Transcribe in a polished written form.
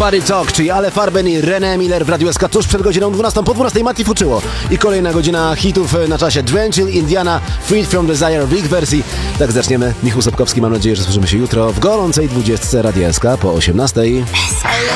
Body Talk, czyli Ale Farben i René Miller w Radiu SK tuż przed godziną 12. Po 12 Mati Fuczyło. I kolejna godzina hitów na czasie. Drenchill, Indiana, Freed from Desire w ich wersji. Tak zaczniemy. Michał Sobkowski, mam nadzieję, że słyszymy się jutro w gorącej 20 Radia SK po 18.